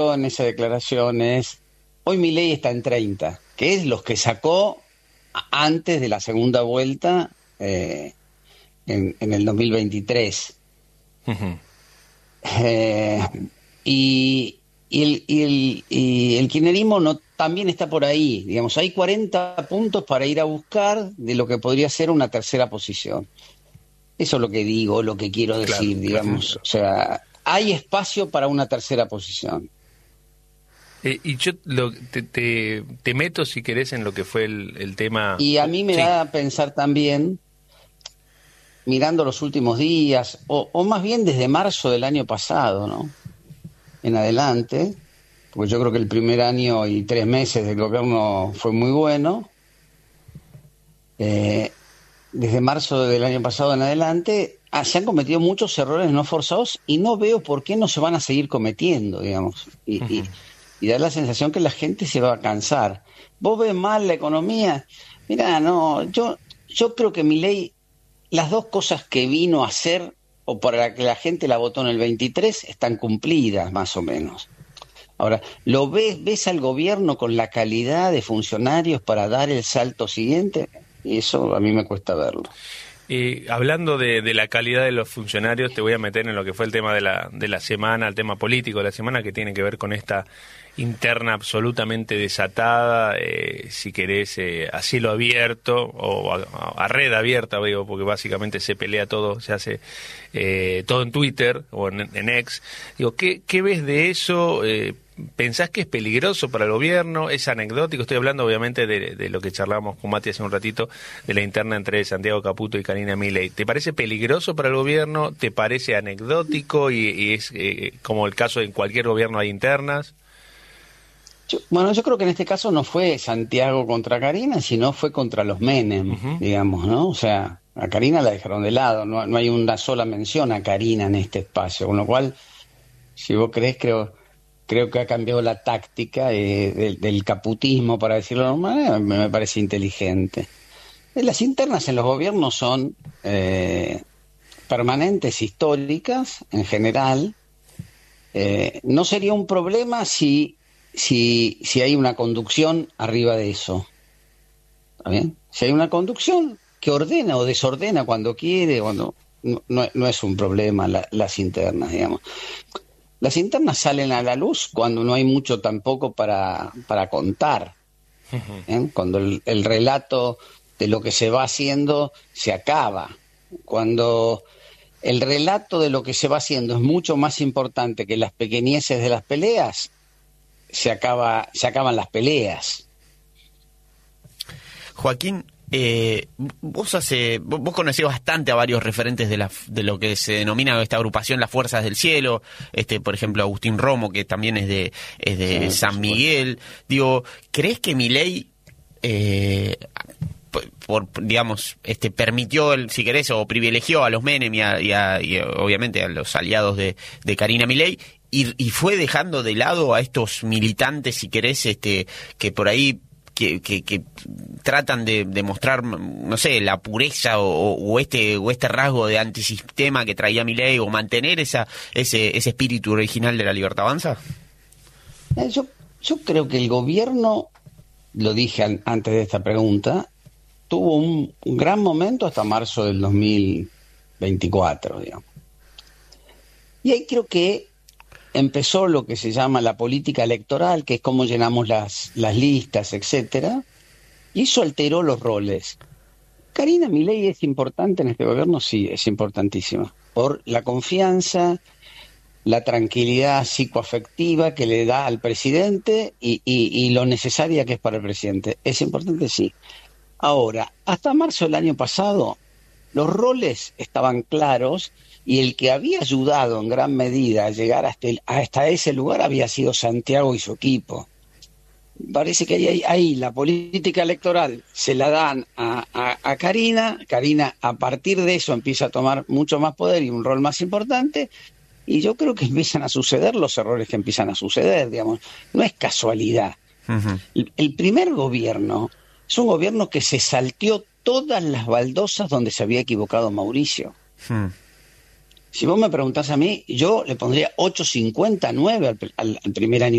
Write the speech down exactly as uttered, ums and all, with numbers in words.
en esa declaración es, hoy Milei está en treinta, que es los que sacó antes de la segunda vuelta eh, en, en el dos mil veintitrés. Uh-huh. Eh, y, y, el, y, el, y el kirchnerismo no, también está por ahí, digamos, hay cuarenta puntos para ir a buscar de lo que podría ser una tercera posición. Eso es lo que digo, lo que quiero decir, Claro, digamos, claro. o sea, hay espacio para una tercera posición. Eh, y yo lo, te, te, te meto, si querés, en lo que fue el, el tema... Y a mí me Sí. da a pensar también, mirando los últimos días, o, o más bien desde marzo del año pasado, ¿no? En adelante, porque yo creo que el primer año y tres meses del gobierno fue muy bueno. Eh, desde marzo del año pasado en adelante, ah, se han cometido muchos errores no forzados y no veo por qué no se van a seguir cometiendo, digamos. Y, Uh-huh. y, y da la sensación que la gente se va a cansar. ¿Vos ves mal la economía? Mirá, no, yo, yo creo que Milei, las dos cosas que vino a hacer, o para la que la gente la votó en el veintitrés, están cumplidas, más o menos. Ahora, ¿lo ves, ves al gobierno con la calidad de funcionarios para dar el salto siguiente? Y eso a mí me cuesta verlo. Eh, hablando de, de la calidad de los funcionarios, te voy a meter en lo que fue el tema de la, de la semana, el tema político de la semana, que tiene que ver con esta interna absolutamente desatada, eh, si querés, eh, a cielo abierto o a, a red abierta, digo, porque básicamente se pelea todo, se hace eh, todo en Twitter o en, en X. Digo, ¿qué, qué ves de eso? Eh, ¿Pensás que es peligroso para el gobierno? ¿Es anecdótico? Estoy hablando obviamente de, de lo que charlábamos con Mati hace un ratito, de la interna entre Santiago Caputo y Karina Milei. ¿Te parece peligroso para el gobierno? ¿Te parece anecdótico? Y, y es eh, como el caso de en cualquier gobierno hay internas. Yo, bueno, yo creo que en este caso no fue Santiago contra Karina, sino fue contra los Menem, Uh-huh. digamos, ¿no? O sea, a Karina la dejaron de lado, no, no hay una sola mención a Karina en este espacio, con lo cual, si vos creés, creo... Creo que ha cambiado la táctica eh, del, del caputismo, para decirlo de alguna manera, me, me parece inteligente. Las internas en los gobiernos son eh, permanentes, históricas, en general. Eh, no sería un problema si, si, si hay una conducción arriba de eso. ¿Está bien? Si hay una conducción que ordena o desordena cuando quiere, cuando no, no, no es un problema la, las internas, digamos. Las internas salen a la luz cuando no hay mucho tampoco para, para contar, ¿eh? Cuando el, el relato de lo que se va haciendo se acaba, cuando el relato de lo que se va haciendo es mucho más importante que las pequeñeces de las peleas, se acaba, se acaban las peleas. Joaquín, Eh, vos hace, vos, vos conocés bastante a varios referentes de la, de lo que se denomina esta agrupación Las Fuerzas del Cielo, este, por ejemplo, Agustín Romo, que también es de, es de sí, San Miguel. Digo, ¿crees que Milei, eh, por, por, digamos, este, permitió, el, si querés, o privilegió a los Menem y, a, y, a, y obviamente a los aliados de, de Karina Milei, y, y fue dejando de lado a estos militantes, si querés, este, que por ahí Que, que, que tratan de, de mostrar, no sé, la pureza o, o este o este rasgo de antisistema que traía Milei, o mantener esa ese ese espíritu original de la Libertad Avanza? Yo, yo creo que el gobierno, lo dije an, antes de esta pregunta, tuvo un, un gran momento hasta marzo del dos mil veinticuatro, digamos. Y ahí creo que empezó lo que se llama la política electoral, que es cómo llenamos las, las listas, etcétera, y eso alteró los roles. Karina Milei es importante en este gobierno, sí, es importantísima, por la confianza, la tranquilidad psicoafectiva que le da al presidente y, y, y lo necesaria que es para el presidente. Es importante, sí. Ahora, hasta marzo del año pasado, los roles estaban claros y el que había ayudado en gran medida a llegar hasta, el, hasta ese lugar había sido Santiago y su equipo. Parece que ahí, ahí la política electoral se la dan a, a, a Karina. Karina, a partir de eso, empieza a tomar mucho más poder y un rol más importante. Y yo creo que empiezan a suceder los errores que empiezan a suceder, digamos. No es casualidad. Uh-huh. El, el primer gobierno es un gobierno que se salteó todas las baldosas donde se había equivocado Mauricio. Uh-huh. Si vos me preguntás a mí, yo le pondría ocho cincuenta, nueve al, al, al primer año